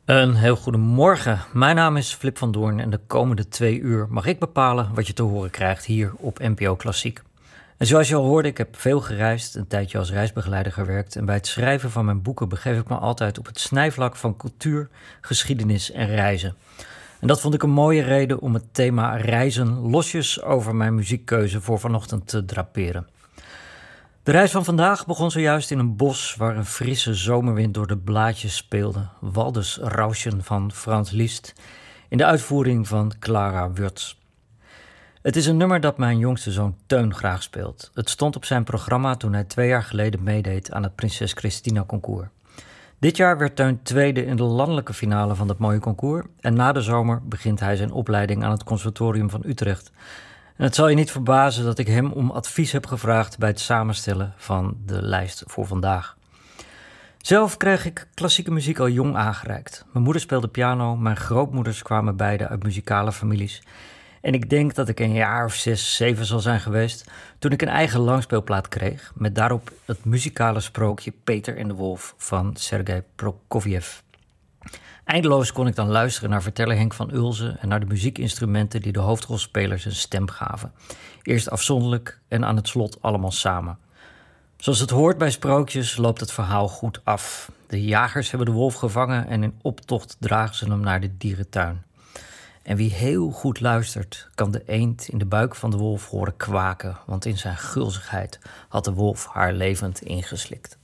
Een heel goedemorgen. Mijn naam is Flip van Doorn en de komende 2 uur mag ik bepalen wat je te horen krijgt hier op NPO Klassiek. En zoals je al hoorde, ik heb veel gereisd, een tijdje als reisbegeleider gewerkt en bij het schrijven van mijn boeken begeef ik me altijd op het snijvlak van cultuur, geschiedenis en reizen. En dat vond ik een mooie reden om het thema reizen losjes over mijn muziekkeuze voor vanochtend te draperen. De reis van vandaag begon zojuist in een bos waar een frisse zomerwind door de blaadjes speelde. Waldesrauschen van Franz Liszt in de uitvoering van Clara Wurtz. Het is een nummer dat mijn jongste zoon Teun graag speelt. Het stond op zijn programma toen hij 2 jaar geleden meedeed aan het Prinses Christina concours. Dit jaar werd Teun tweede in de landelijke finale van dat mooie concours en na de zomer begint hij zijn opleiding aan het Conservatorium van Utrecht. En het zal je niet verbazen dat ik hem om advies heb gevraagd bij het samenstellen van de lijst voor vandaag. Zelf kreeg ik klassieke muziek al jong aangereikt. Mijn moeder speelde piano, mijn grootmoeders kwamen beide uit muzikale families. En ik denk dat ik een jaar of 6, 7 zal zijn geweest toen ik een eigen langspeelplaat kreeg, met daarop het muzikale sprookje Peter en de Wolf van Sergei Prokofjev. Eindeloos kon ik dan luisteren naar verteller Henk van Ulzen en naar de muziekinstrumenten die de hoofdrolspelers een stem gaven. Eerst afzonderlijk en aan het slot allemaal samen. Zoals het hoort bij sprookjes loopt het verhaal goed af. De jagers hebben de wolf gevangen en in optocht dragen ze hem naar de dierentuin. En wie heel goed luistert, kan de eend in de buik van de wolf horen kwaken, want in zijn gulzigheid had de wolf haar levend ingeslikt.